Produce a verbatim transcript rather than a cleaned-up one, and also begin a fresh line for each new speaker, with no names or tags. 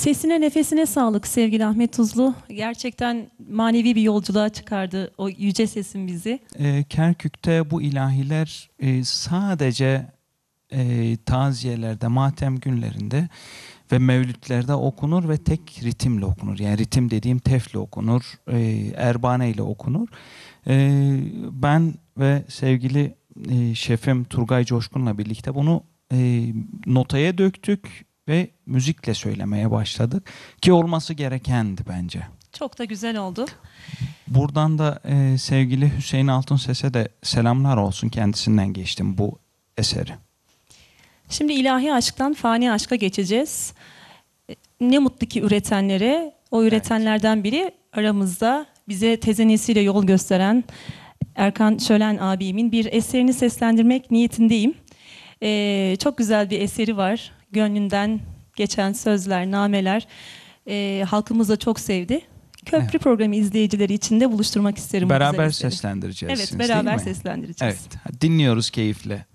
Sesine nefesine sağlık sevgili Ahmet Tuzlu. Gerçekten manevi bir yolculuğa çıkardı o yüce sesin bizi.
E, Kerkük'te bu ilahiler e, sadece e, taziyelerde, matem günlerinde ve mevlütlerde okunur ve tek ritimle okunur. Yani ritim dediğim tefle okunur, e, erbane ile okunur. E, ben ve sevgili e, şefim Turgay Coşkun'la birlikte bunu e, notaya döktük ve müzikle söylemeye başladık. Ki olması gerekendi bence.
Çok da güzel oldu.
Buradan da e, sevgili Hüseyin Altunses'e de selamlar olsun. Kendisinden geçtim bu eseri.
Şimdi ilahi aşktan fani aşka geçeceğiz. Ne mutlu ki üretenlere. O üretenlerden biri aramızda bize tezenesiyle yol gösteren Erkan Şölen abimin bir eserini seslendirmek niyetindeyim. Ee, çok güzel bir eseri var. Gönlünden geçen sözler, nameler e, halkımız da çok sevdi. Köprü evet. programı izleyicileri için de buluşturmak isterim.
Beraber seslendireceğiz.
Evet, beraber seslendireceğiz.
Evet, dinliyoruz keyifle.